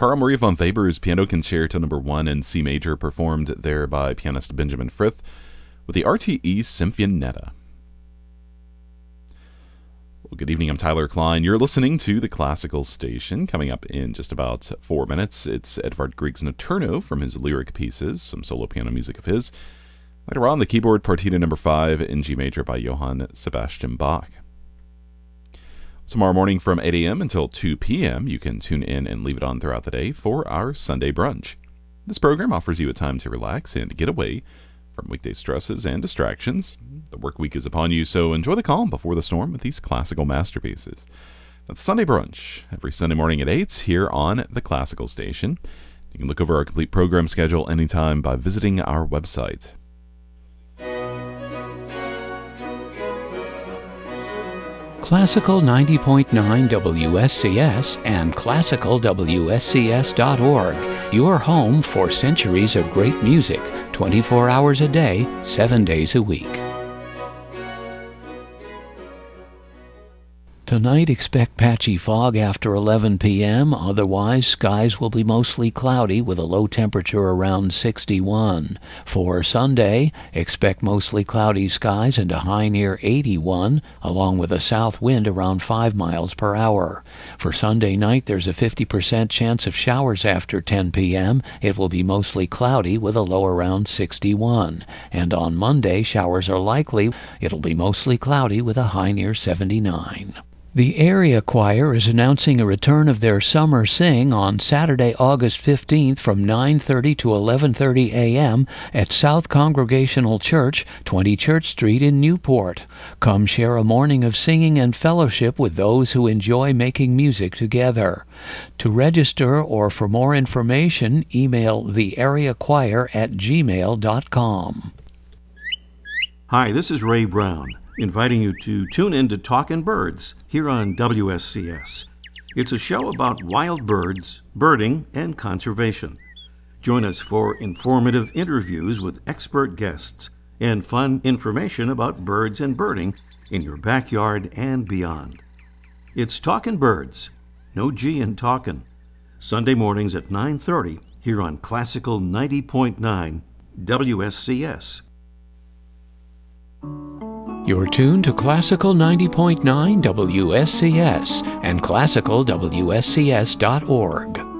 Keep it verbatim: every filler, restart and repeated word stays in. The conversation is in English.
Carl Maria von Weber's Piano Concerto Number One in C Major, performed there by pianist Benjamin Frith with the R T E Sinfonietta. Well, good evening. I'm Tyler Klein. You're listening to the Classical Station. Coming up in just about four minutes, it's Edvard Grieg's Notturno from his lyric pieces, some solo piano music of his. Later on, the keyboard Partita Number Five in G Major by Johann Sebastian Bach. Tomorrow morning from eight a.m. until two p.m., you can tune in and leave it on throughout the day for our Sunday brunch. This program offers you a time to relax and get away from weekday stresses and distractions. The work week is upon you, so enjoy the calm before the storm with these classical masterpieces. That's Sunday brunch, every Sunday morning at eight here on the Classical Station. You can look over our complete program schedule anytime by visiting our website. Classical ninety point nine W S C S and classical W S C S dot org. Your home for centuries of great music, twenty-four hours a day, seven days a week. Tonight, expect patchy fog after eleven p.m. Otherwise, skies will be mostly cloudy with a low temperature around sixty-one. For Sunday, expect mostly cloudy skies and a high near eighty-one, along with a south wind around five miles per hour. For Sunday night, there's a fifty percent chance of showers after ten p.m. It will be mostly cloudy with a low around sixty-one. And on Monday, showers are likely. It'll be mostly cloudy with a high near seventy-nine. The area choir is announcing a return of their summer sing on Saturday, August fifteenth from nine thirty to eleven thirty a.m. at South Congregational Church, twenty Church Street in Newport. Come share a morning of singing and fellowship with those who enjoy making music together. To register or for more information, email the area choir at gmail dot com. Hi, this is Ray Brown, inviting you to tune in to Talkin' Birds here on W S C S. It's a show about wild birds, birding, and conservation. Join us for informative interviews with expert guests and fun information about birds and birding in your backyard and beyond. It's Talkin' Birds, no G in talkin', Sunday mornings at nine thirty here on Classical ninety point nine W S C S. You're tuned to Classical ninety point nine W S C S and classical W S C S dot org.